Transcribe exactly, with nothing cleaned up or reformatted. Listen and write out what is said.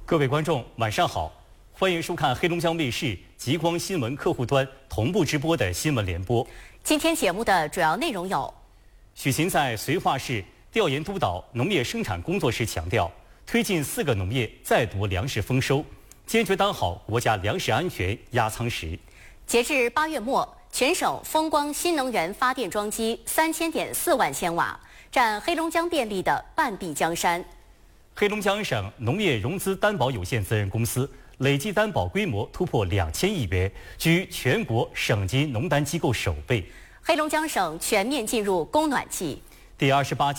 各位观众，晚上好，欢迎收看黑龙江卫视极光新闻客户端同步直播的新闻联播。 今天节目的主要内容有： 许勤在绥化市调研督导农业生产工作时强调，推进四个农业再夺粮食丰收，坚决当好国家粮食安全压舱石。 截至八月末，全省风光新能源发电装机三千点四万千瓦，占黑龙江电力的半壁江山。 黑龙江省农业融资担保有限责任公司累计担保规模突破两千亿元，居全国省级农担机构首位。 黑龙江省全面进入供暖季。 第二十八届